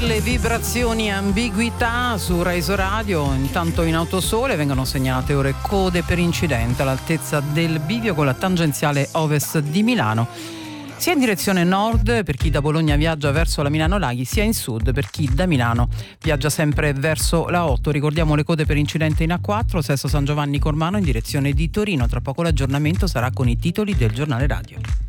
delle vibrazioni e ambiguità su Reso Radio. Intanto in Autosole vengono segnate ore code per incidente all'altezza del bivio con la tangenziale ovest di Milano, sia in direzione nord per chi da Bologna viaggia verso la Milano Laghi, sia in sud per chi da Milano viaggia sempre verso la 8. Ricordiamo le code per incidente in A4, Sesto San Giovanni Cormano in direzione di Torino. Tra poco l'aggiornamento sarà con i titoli del giornale radio.